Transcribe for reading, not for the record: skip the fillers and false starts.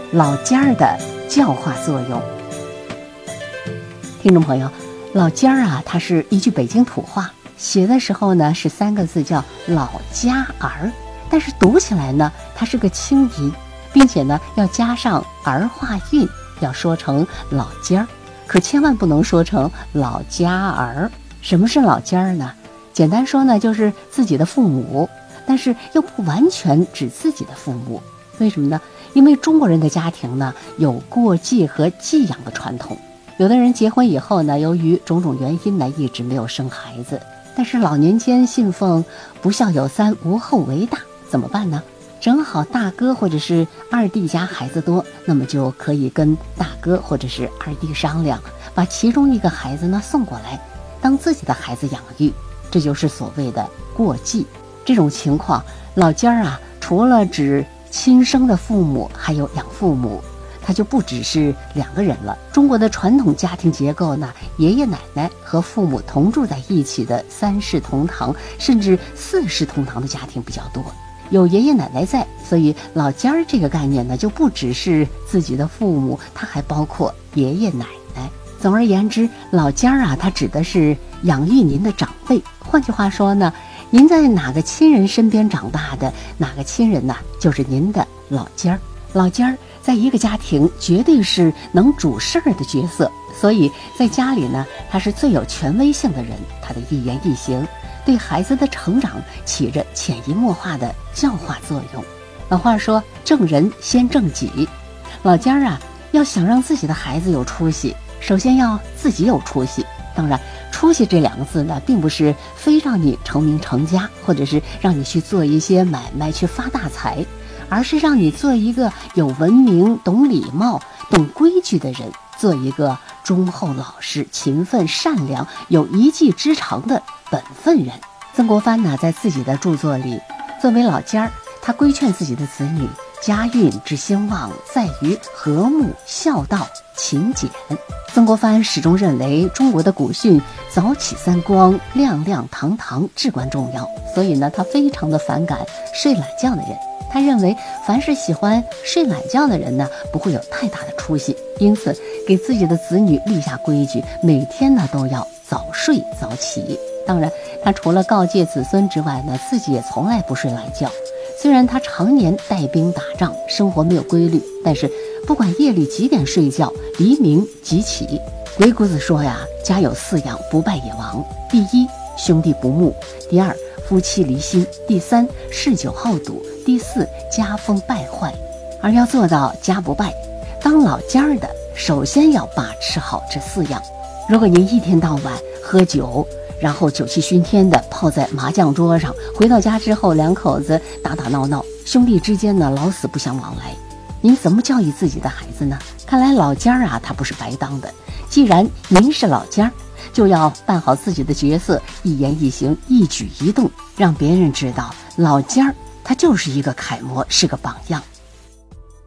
老尖儿的教化作用。听众朋友，老尖儿啊，它是一句北京土话，写的时候呢是3个字叫老家儿，但是读起来呢它是个清音，并且呢要加上儿化韵，要说成老尖儿，可千万不能说成老家儿。什么是老尖儿呢？简单说呢就是自己的父母，但是又不完全指自己的父母。为什么呢？因为中国人的家庭呢有过继和寄养的传统，有的人结婚以后呢，由于种种原因呢，一直没有生孩子。但是老年间信奉不孝有三，无后为大，怎么办呢？正好大哥或者是二弟家孩子多，那么就可以跟大哥或者是二弟商量，把其中一个孩子呢送过来，当自己的孩子养育，这就是所谓的过继。这种情况，老尖儿啊，除了指亲生的父母，还有养父母。它就不只是2个人了。中国的传统家庭结构呢，爷爷奶奶和父母同住在一起的3世同堂，甚至4世同堂的家庭比较多。有爷爷奶奶在，所以老尖儿这个概念呢，就不只是自己的父母，它还包括爷爷奶奶。总而言之，老尖儿啊，它指的是养育您的长辈。换句话说呢，您在哪个亲人身边长大的，哪个亲人呢，就是您的老尖儿。老尖儿在一个家庭绝对是能主事儿的角色，所以在家里呢，他是最有权威性的人，他的一言一行对孩子的成长起着潜移默化的教化作用。老话说，正人先正己。老尖儿啊，要想让自己的孩子有出息，首先要自己有出息。当然，出息这2个字呢，并不是非让你成名成家，或者是让你去做一些买卖去发大财，而是让你做一个有文明、懂礼貌、懂规矩的人，做一个忠厚老实、勤奋善良、有一技之长的本分人。曾国藩呢，在自己的著作里，作为老尖儿，他规劝自己的子女，家运之兴旺在于和睦、孝道、勤俭。曾国藩始终认为中国的古训早起3光、亮亮堂堂至关重要，所以呢，他非常的反感睡懒觉的人。他认为凡是喜欢睡懒觉的人呢，不会有太大的出息，因此给自己的子女立下规矩，每天呢都要早睡早起。当然，他除了告诫子孙之外呢，自己也从来不睡懒觉。虽然他常年带兵打仗，生活没有规律，但是不管夜里几点睡觉，黎明即起。鬼谷子说呀，家有4样不败也亡：第1，兄弟不睦；第2，夫妻离心；第3，嗜酒好赌；第4，家风败坏。而要做到家不败，当老尖儿的首先要把持好这4样。如果您一天到晚喝酒，然后酒气熏天的泡在麻将桌上，回到家之后2口子打打闹闹，兄弟之间呢老死不相往来，您怎么教育自己的孩子呢？看来老尖儿啊，他不是白当的。既然您是老尖儿，就要办好自己的角色，一言一行、一举一动，让别人知道老尖儿他就是一个楷模，是个榜样。